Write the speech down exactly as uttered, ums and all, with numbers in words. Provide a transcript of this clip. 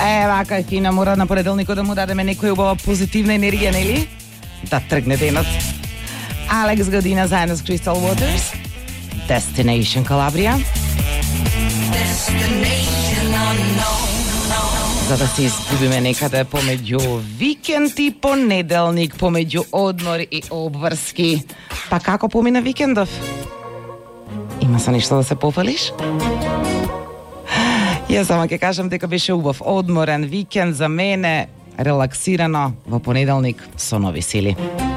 Е, вака е фина, мора на понеделникот да му дадеме некоја убава позитивна енергија, нели? Да тргне денот. Алекс Година заедно с Crystal Waters. Destination Calabria. Destination unknown. За да се изгубиме некаде помеѓу викенд и понеделник, помеѓу одмор и обврски. Па како помина викендов? Има се нешто да се пофалиш? Јас само ќе кажам дека беше убав одморен викенд за мене, релаксирано во понеделник со нови сили.